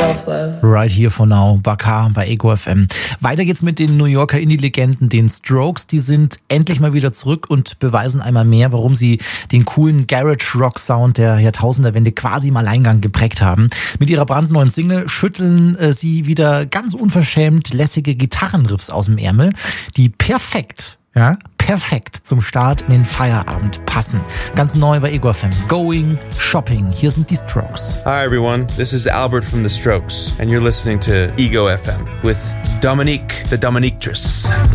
Self-love. Right Here for Now, Bakar bei Ego FM. Weiter geht's mit den New Yorker Indie-Legenden, den Strokes. Die sind endlich mal wieder zurück und beweisen einmal mehr, warum sie den coolen Garage-Rock-Sound der Jahrtausenderwende quasi im Alleingang geprägt haben. Mit ihrer brandneuen Single schütteln sie wieder ganz unverschämt lässige Gitarrenriffs aus dem Ärmel, die perfekt zum Start in den Feierabend passen. Ganz neu bei Ego FM. Going Shopping. Hier sind die Strokes. Hi everyone, this is Albert from The Strokes and you're listening to Ego FM with Dominique, the Dominiquetress.